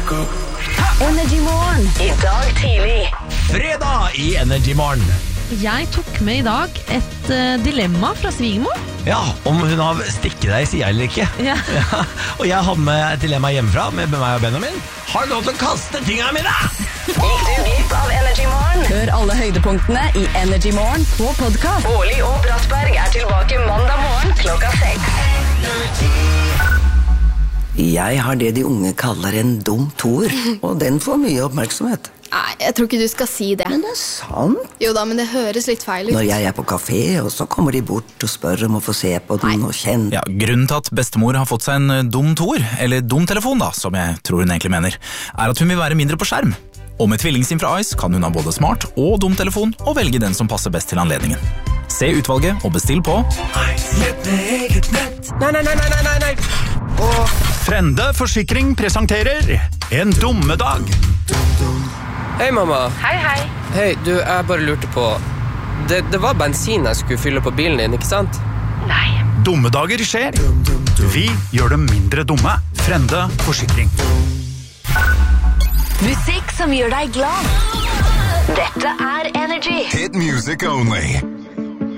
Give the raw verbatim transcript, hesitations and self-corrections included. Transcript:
Energy Morgen I dag tidlig. Fredag I Energy Morgen. Jeg tok med I dag et uh, dilemma fra svigermor. Ja, om hun har stikket deg I siden eller ikke. Ja. Ja, og jeg hadde med et dilemma hjemmefra med meg og Benjamin. Har du lov til å kaste tingene mine? Gikk du glipp av Energy Morgen? Hør alle høydepunktene I Energy Morgen på podcast. Bårli og Brattberg er tilbake mandag morgen klokka seks. Jeg har det de unge kaller en dum toer, og den får mye oppmerksomhet. Nei, jeg tror ikke du skal si det. Men det er sant. Jo da, men det høres litt feil ut. Når jeg er på kafé, og så kommer de bort og spør om å få se på den og kjenne. Ja, grunnen til at bestemor har fått seg en dum toer, eller dum telefon da, som jeg tror hun egentlig mener, er at hun vil være mindre på skjerm. Og med tvillingsim fra Ice kan hun ha både smart og dum telefon, og velge den som passer best til anledningen. Se utvalget og bestill på Nei, nei, nei, nei, nei, nei. Og Frende Forsikring presenterer En dummedag. Hei, mamma. Hei, hei. Hei, du, jeg bare lurte på det, det var bensin jeg skulle fylle på bilen din, ikke sant? Nei. Dummedager skjer. Vi gjør dem mindre dumme. Frende Forsikring. Musikk som gjør deg glad. Dette er Energy. Hit music only.